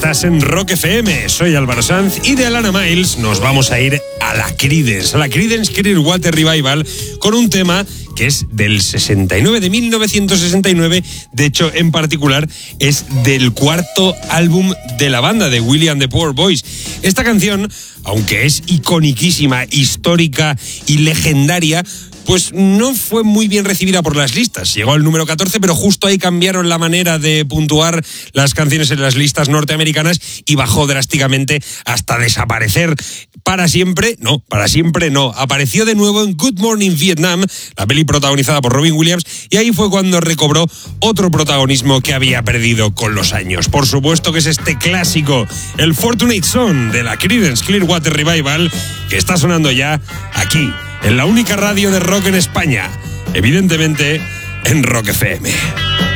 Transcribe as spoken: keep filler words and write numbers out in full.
Estás en Rock F M, soy Álvaro Sanz y de Alana Miles nos vamos a ir a la Creedence, a la Creedence Clearwater Revival con un tema que es del sesenta y nueve, de mil novecientos sesenta y nueve, de hecho en particular es del cuarto álbum de la banda, de Willie and the Poor Boys. Esta canción, aunque es iconiquísima, histórica y legendaria, pues no fue muy bien recibida por las listas. Llegó al número catorce, pero justo ahí cambiaron la manera de puntuar las canciones en las listas norteamericanas y bajó drásticamente hasta desaparecer para siempre. No, para siempre no. Apareció de nuevo en Good Morning Vietnam, la peli protagonizada por Robin Williams, y ahí fue cuando recobró otro protagonismo que había perdido con los años. Por supuesto que es este clásico, el Fortunate Son de la Creedence Clearwater Revival, que está sonando ya aquí, en la única radio de rock en España, evidentemente en Rock F M.